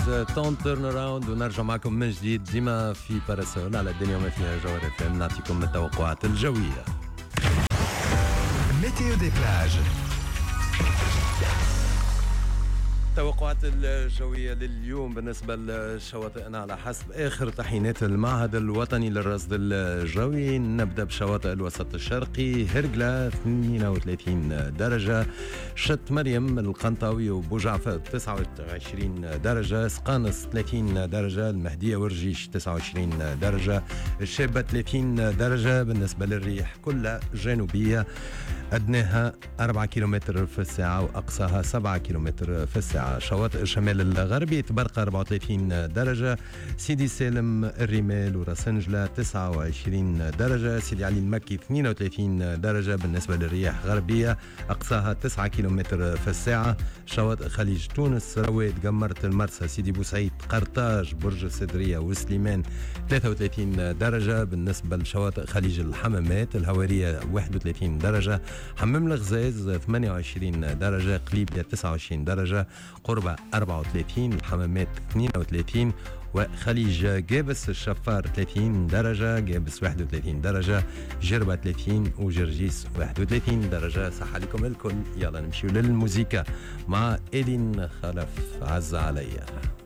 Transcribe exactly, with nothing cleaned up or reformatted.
تون تيرن اراوند ونرجع معكم من جديد ديما في باراسول على الدنيا وما فيها جوهر اف ام. نعطيكم التوقعات الجويه. ميتيو دي بلاج. التوقعات الجوية لليوم بالنسبة لشواطئنا على حسب آخر تحيينات المعهد الوطني للرصد الجوي. نبدأ بشواطئ الوسط الشرقي. هرقلة اثنين وثلاثين درجة، شط مريم القنطاوي وبوجعفة تسعة وعشرين درجة، سقانس ثلاثين درجة، المهدية ورجيش تسعة وعشرين درجة، الشابة ثلاثين درجة. بالنسبة للريح كلها جنوبية، أدناها أربعة كيلومتر في الساعة وأقصاها سبعة كيلومتر في الساعة. شواطئ الشمال الغربي تبرقة أربعة وثلاثين درجة، سيدي سالم الرمال وراسنجلة تسعة وعشرين درجة، سيدي علي المكي اثنين وثلاثين درجة. بالنسبة للرياح غربية أقصاها تسعة كيلومتر في الساعة. شواطئ خليج تونس رواد قمرة المرسى سيدي بوسعيد قرطاج برج السدرية وسليمان ثلاثة وثلاثين درجة. بالنسبة لشواطئ خليج الحمامات الهوارية واحد وثلاثين درجة، حمام الغزاز ثمانية وعشرين درجة، قليبية تسعة وعشرين درجة، قربة أربعة وثلاثين، الحمامات اثنين وثلاثين، وخليج جابس الشفار ثلاثين درجة، جابس واحد وثلاثين درجة، جربة ثلاثين وجرجيس واحد وثلاثين درجة. صح عليكم الكل. يلا نمشيو للموسيقى مع إيلين خلف عز عليا.